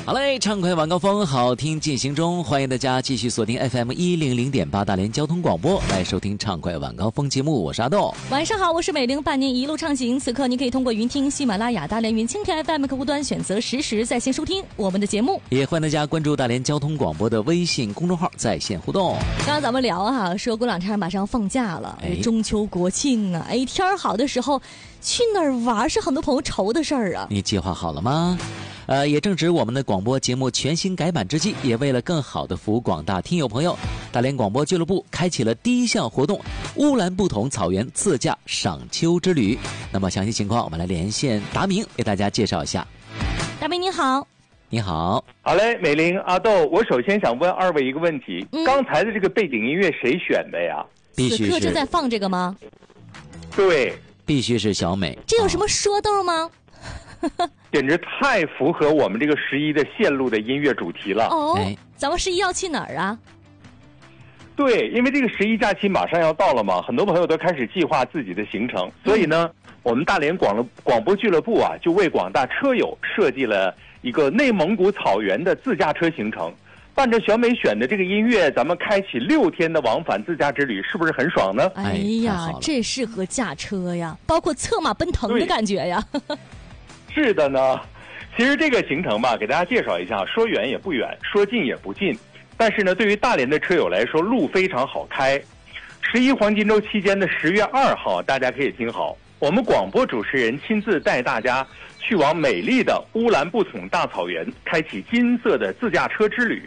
好嘞，畅快晚高峰，好听进行中，欢迎大家继续锁定 FM100.8大连交通广播来收听畅快晚高峰节目，我是阿豆。 晚上好，我是美玲，伴您一路畅行。此刻你可以通过云听、喜马拉雅、大连云蜻蜓 FM 客户端选择实时在线收听我们的节目， 也欢迎大家关注大连交通广播的微信公众号在线互动。 刚刚咱们聊说过两天马上放假了，中秋国庆啊，天好的时候去哪儿玩是很多朋友愁的事儿啊。 你计划好了吗？也正值我们的广播节目全新改版之际，也为了更好的服务广大听友朋友，大连广播俱乐部开启了第一项活动——乌兰布统草原自驾赏秋之旅。那么详细情况，我们来连线达明给大家介绍一下。 达明你好。 你好。 好嘞，美玲、阿豆，我首先想问二位一个问题，刚才的这个背景音乐谁选的呀？ 必须是。 此刻正在放这个吗？ 对， 必须是小美。 这有什么说豆吗？ 简直太符合我们这个11的线路的音乐主题了。 咱们11要去哪儿啊？ 对，因为这个11假期马上要到了嘛，很多朋友都开始计划自己的行程，所以呢，我们大连广播俱乐部就为广大车友设计了一个内蒙古草原的自驾车行程。伴着小美选的这个音乐，咱们开启6天的往返自驾之旅，是不是很爽呢？ 哎呀，这适合驾车呀，包括策马奔腾的感觉呀。 是的呢，其实这个行程吧，给大家介绍一下，说远也不远，说近也不近，但是呢，对于大连的车友来说，路非常好开。11黄金周期间的10月2号，大家可以听好，我们广播主持人亲自带大家去往美丽的乌兰布统大草原，开启金色的自驾车之旅。